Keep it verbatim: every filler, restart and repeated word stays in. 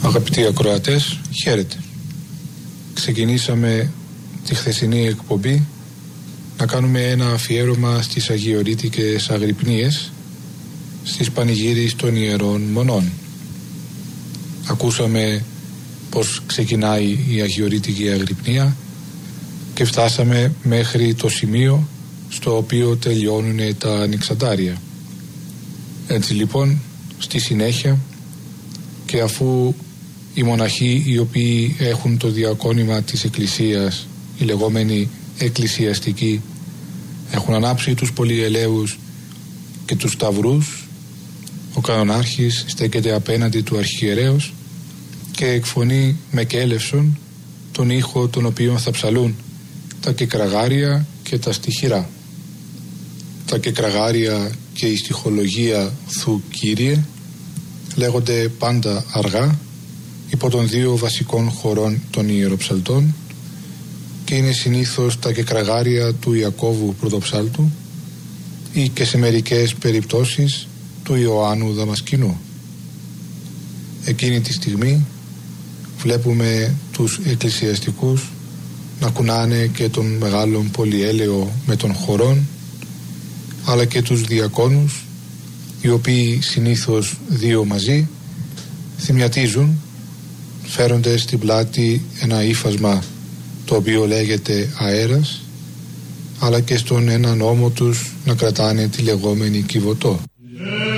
Αγαπητοί ακροατές, χαίρετε. Ξεκινήσαμε τη χθεσινή εκπομπή να κάνουμε ένα αφιέρωμα στις αγιορείτικες αγρυπνίες, στις πανηγύρις των Ιερών Μονών. Ακούσαμε πως ξεκινάει η αγιορείτικη αγρυπνία και φτάσαμε μέχρι το σημείο στο οποίο τελειώνουν τα ανοιξαντάρια. Έτσι λοιπόν, στη συνέχεια, και αφού οι μοναχοί οι οποίοι έχουν το διακόνημα της Εκκλησίας, οι λεγόμενοι εκκλησιαστικοί, έχουν ανάψει τους πολυελαίους και τους σταυρούς, ο κανονάρχης στέκεται απέναντι του αρχιερέως και εκφωνεί με κέλευσον τον ήχο τον οποίο θα ψαλούν τα κεκραγάρια και τα στιχηρά. Τα κεκραγάρια και η στιχολογία θου Κύριε λέγονται πάντα αργά υπό των δύο βασικών χωρών των ιεροψαλτών και είναι συνήθως τα κεκραγάρια του Ιακώβου πρωτοψάλτου ή και σε μερικές περιπτώσεις του Ιωάννου Δαμασκηνού. Εκείνη τη στιγμή βλέπουμε τους εκκλησιαστικούς να κουνάνε και τον μεγάλον πολυέλαιο με των χωρών, αλλά και τους διακόνους, οι οποίοι συνήθως δύο μαζί θυμιατίζουν, φέροντας στην πλάτη ένα ύφασμα το οποίο λέγεται αέρας, αλλά και στον έναν ώμο τους να κρατάνε τη λεγόμενη κυβωτό.